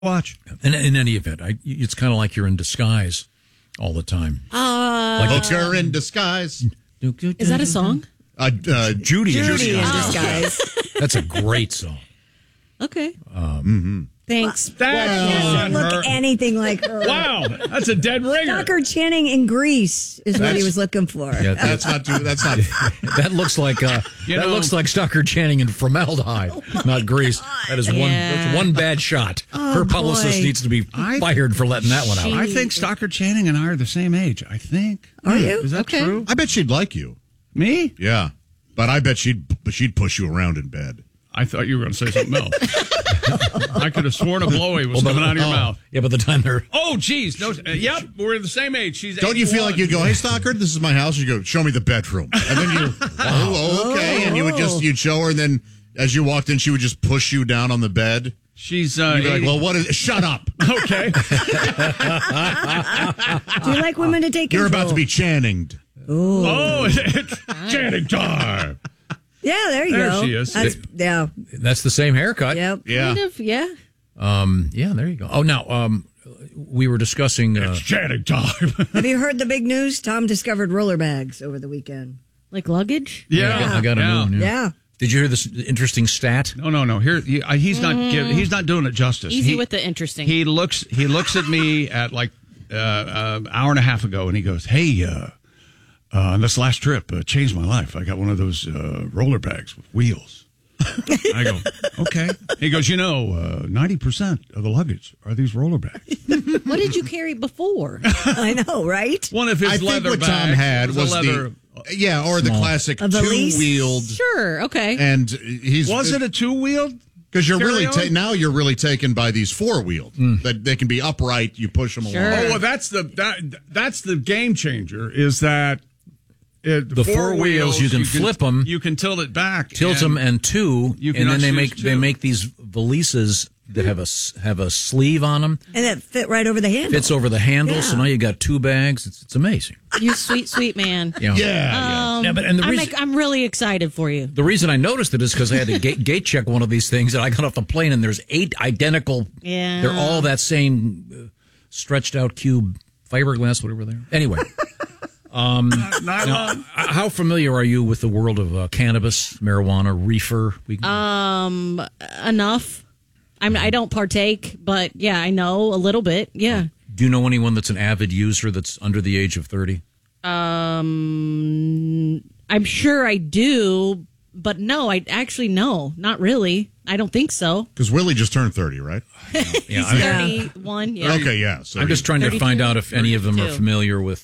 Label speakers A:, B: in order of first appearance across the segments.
A: watch.
B: And in any event, it's kind of like you're in disguise all the time.
C: Like Hooker in disguise.
D: Is that a song?
C: Judy in
D: disguise.
B: That's a great song.
D: Okay.
E: Thanks.
A: That
E: doesn't look anything like her.
A: Wow, that's a dead ringer.
E: Stockard Channing in Grease is what he was looking for.
B: Yeah,
C: That's not.
B: That looks like looks like Stockard Channing in Formaldehyde, not Grease. That is that's one bad shot. Her publicist
E: boy.
B: needs to be fired for letting that one out.
A: I think Stockard Channing and I are the same age. I think.
E: Are you?
A: Is that
D: Okay.
A: true?
C: I bet she'd like you.
A: Me?
C: Yeah, but I bet she'd push you around in bed.
A: I thought you were going to say something else. I could have sworn a blowy was coming out of your mouth.
B: Yeah, by the time they're
A: Oh, geez. No, yep, we're the same age. She's
C: Don't you feel
A: 81.
C: like you'd go, "Hey, Stockard, this is my house"? You go, "Show me the bedroom," and then you, okay, and you'd show her, and then as you walked in, she would just push you down on the bed.
A: She's
C: You'd be like, "Well, what is? Shut up!
A: okay.
E: Do you like women to take
C: You're
E: control?
C: about to be Channinged."
A: Oh, it's Channing time.
E: Yeah, there you
A: There
E: go.
A: she is.
B: that's the same haircut.
E: Yep.
C: Yeah.
D: Kind of, yeah.
B: Yeah, there you go. Oh, now we were discussing.
A: It's Channing time.
E: Have you heard the big news? Tom discovered roller bags over the weekend.
D: Like luggage?
A: Yeah.
B: I got a new one.
E: Yeah.
B: Did you hear this interesting stat?
A: No. Here, he's not doing it justice.
D: Easy with the interesting.
A: He looks at me at like hour and a half ago, and he goes, "Hey, on this last trip, changed my life. I got one of those roller bags with wheels." I go, "Okay." He goes, 90% of the luggage are these roller bags.
D: What did you carry before?
E: I know, right?
A: One of his
C: I think
A: leather
C: what
A: bags
C: Tom had was
A: a leather.
C: or the classic
E: A valise?
C: two-wheeled,
D: Sure, okay.
C: and he's
A: Was it a two-wheeled?
C: because you're really
A: carry-on?
C: now you're really taken by these four-wheeled that they can be upright. You push them
D: Sure.
C: along.
A: Oh, well, that's the game changer. Is that
B: The four wheels, you can flip them.
A: You can tilt it back,
B: Tilt them and two,
A: You
B: and
A: can
B: then they
A: choose
B: make
A: two.
B: these valises that have a sleeve on them.
E: And that fit right over the handle.
B: Fits over the handle, so
E: Yeah.
B: now you got two bags. It's amazing.
D: You sweet man.
B: You know.
C: Yeah.
B: Yeah, but and the
D: I'm,
B: reason,
D: I'm really excited for you.
B: the reason I noticed it is because I had to gate check one of these things, and I got off the plane, and there's 8 identical.
D: Yeah.
B: They're all that same stretched out cube fiberglass, whatever they are. Anyway. Now, how familiar are you with the world of cannabis, marijuana, reefer?
D: Enough. I don't partake, but yeah, I know a little bit. Yeah.
B: Do you know anyone that's an avid user that's under the age of 30?
D: I'm sure I do, but no, not really. I don't think so.
C: Because Willie just turned 30, right?
D: He's 31. Yeah.
C: Okay, yeah. So
B: I'm just trying to
D: 32,
B: find out if any of them are
D: 32.
B: familiar with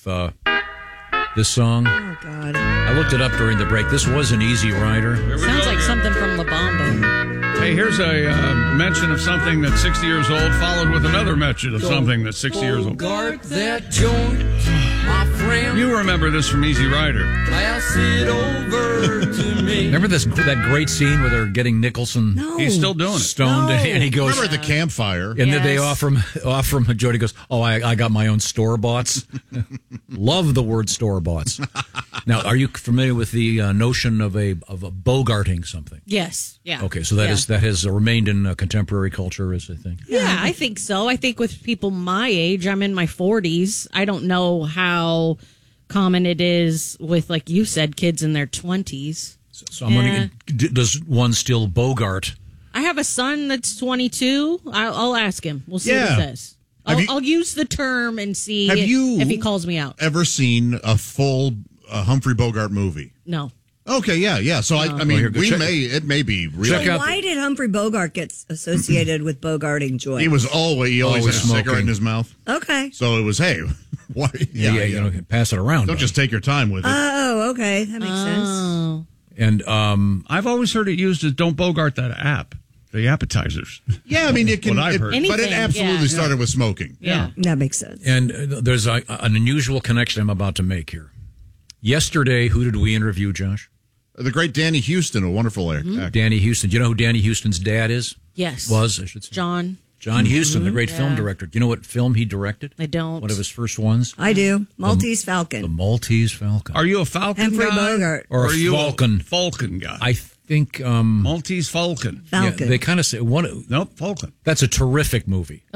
B: this song.
E: Oh, God.
B: I looked it up during the break. This was an Easy Rider.
D: Sounds like something from La Bamba.
A: Hey, here's a mention of something that's 60 years old, followed with another mention of something that's 60 years old.
F: Guard that joint, my friend.
A: You remember this from Easy Rider.
F: Pass it over to me.
B: Remember that great scene where they're getting Nicholson
A: He's still doing it.
B: stoned, and he goes,
C: remember the campfire?
B: and then they
D: Yes.
B: offer him. Jody goes, "Oh, I got my own store boughts." Love the word store boughts. Now, are you familiar with the notion of a bogarting something?
D: Yes. Yeah.
B: Okay, so that has remained in contemporary culture, as I think.
D: Yeah, I think so. I think with people my age, I'm in my 40s. I don't know how common it is with, like you said, kids in their 20s.
B: So I'm wondering, does one still bogart?
D: I have a son that's 22. I'll ask him. We'll see what
C: Yeah.
D: he says. I'll use the term and see
C: Have you
D: if he calls me out.
C: Ever seen a full Humphrey Bogart movie?
D: No.
C: Okay, yeah. So I mean,
B: here, go check-
C: it may be real.
B: Check out-
E: Why did Humphrey Bogart get associated with bogarting joy?
C: He always had a
B: Always
C: cigarette
B: smoking.
C: in his mouth.
E: Okay.
C: So it was, hey, why?
B: Yeah, you know, pass it around.
C: Don't just take your time with it.
E: Oh, okay. That makes sense.
D: Oh.
B: And
A: I've always heard it used as "Don't Bogart that app." The appetizers.
C: Yeah, I mean, it can.
A: What I've heard.
C: But it
D: Anything,
C: absolutely
D: yeah.
C: started with smoking.
D: Yeah.
E: That makes sense.
B: And there's an unusual connection I'm about to make here. Yesterday, who did we interview, Josh?
C: The great Danny Houston, a wonderful actor.
B: Danny Houston. Do you know who Danny Houston's dad is?
D: Yes.
B: Was, I should say.
D: John.
B: John Huston, the great film director. Do you know what film he directed?
D: I don't.
B: One of his first ones?
E: I do. Maltese
B: The
E: Falcon.
B: Maltese Falcon.
A: Are you a Falcon
E: Humphrey
A: guy?
E: Bogart.
B: Or a
A: are you
B: Falcon.
A: a Falcon guy?
B: I think
A: Maltese Falcon.
E: Falcon.
B: Yeah, they kind of say one.
A: Nope, Falcon.
B: That's a terrific movie.